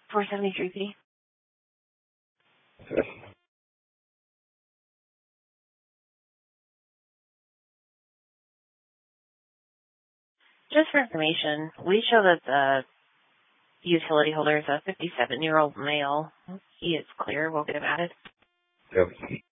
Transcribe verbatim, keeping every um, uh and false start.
four seventy-three P. Just for information, we show that the utility holder is a fifty-seven-year-old male. He is clear. We'll get him added. Yep.